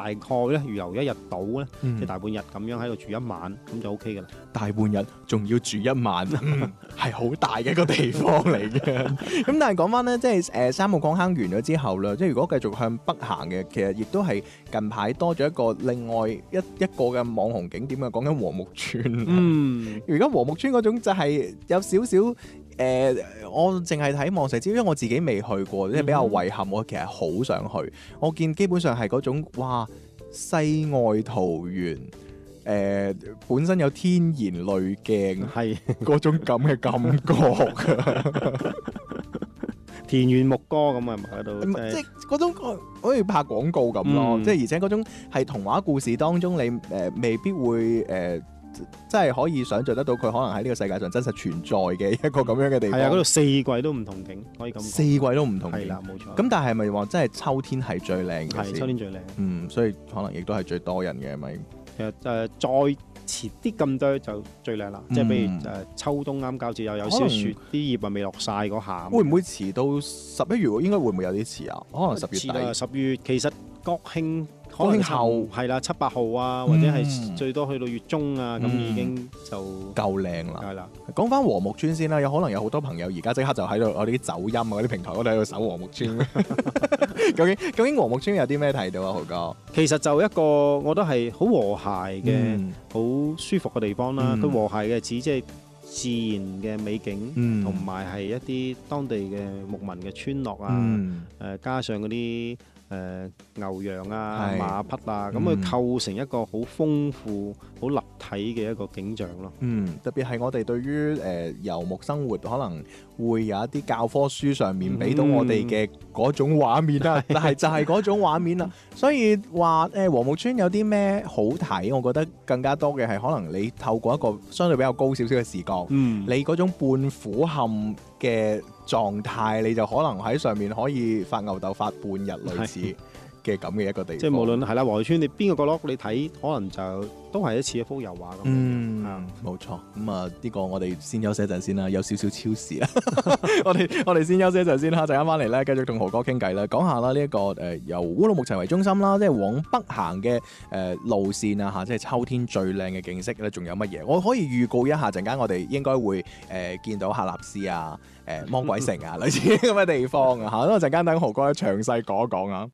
大概咧預留一日到咧，即係大半日咁樣喺度住一晚，咁就 OK 㗎啦。 大半日仲要住一晚，係好大嘅一個地方嚟嘅。咁但係講翻咧，即係三號礦坑完咗之後啦，即係如果繼續向北行嘅，其實亦都係近排多咗一個另外一個嘅網紅景點啊，講緊和睦村。而家和睦村嗰種就係有少少我淨係睇望石礁，因為我自己未去過，即係比較遺憾。我其實好想去，我見基本上係嗰種哇世外桃源。本身有天然濾鏡，係嗰種咁嘅感覺田園牧歌咁啊，喺度即係嗰種好似拍廣告咁咯。即係而且嗰種係童話故事當中，你未必會即係可以想像得到佢可能喺呢個世界上真實存在嘅一個咁樣嘅地方。 係啊，嗰度四季都唔同景，可以咁講。 四季都唔同景， 係啦，冇錯。 咁但係咪話真係秋天係最靚嘅？ 係秋天最靚。 所以可能亦都係最多人嘅咪。 其實再遲啲咁多就最靚啦，即係譬如秋冬啱交接又有少少雪，啲葉啊未落晒嗰下。 會唔會遲到11月？應該會唔會有啲遲啊？可能10月底。 10月其實國慶後係啦，7、8號啊，或者係最多去到月中啊，咁已經就夠靚啦。 係啦， 講翻和睦村先啦，有可能有好多朋友而家即刻就喺度我哋啲走音啊，嗰啲平台嗰度喺度搜和睦村。究竟和睦村有啲咩睇到啊，豪哥？ 其實就一個我覺得係好和諧嘅、好舒服嘅地方啦。佢和諧嘅指即係自然嘅美景，同埋係一啲當地嘅牧民嘅村落啊，加上嗰啲牛羊啊、馬匹啊，咁佢構成一個好豐富、好立體嘅一個景象咯。 特別係我哋對於遊牧生活可能會有一啲教科書上面俾到我哋嘅嗰種畫面啦，但係就係嗰種畫面啦。所以話和睦村有啲咩好睇？我覺得更加多嘅係可能你透過一個相對比較高少少嘅視角，你嗰種半俯瞰嘅狀態，你就可能喺上面可以發吽哣發半日類似嘅咁嘅一個地方。即係無論係啦，和睦村你邊個角落你睇，可能就都係似一幅油畫咁。 冇錯。咁啊，呢個我哋先休息一陣先啦，有少少超時啦。我哋先休息一陣先啦，陣間翻嚟咧，繼續同豪哥傾偈啦，講下啦呢一個由烏魯木齊為中心啦，即係往北行嘅路線啊嚇，即係秋天最靚嘅景色咧，仲有乜嘢？我可以預告一下，陣間我哋應該會見到喀納斯啊、魔鬼城啊類似咁嘅地方啊嚇，咁陣間等豪哥詳細講一講啊。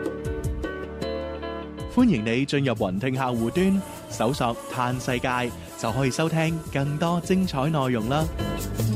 歡迎你進入雲聽客戶端，搜索嘆世界就可以收聽更多精彩內容啦。